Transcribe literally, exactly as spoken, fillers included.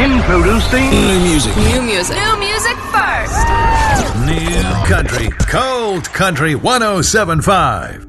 Introducing new music. New music. New music first. New Country. Cold Country one oh seven point five.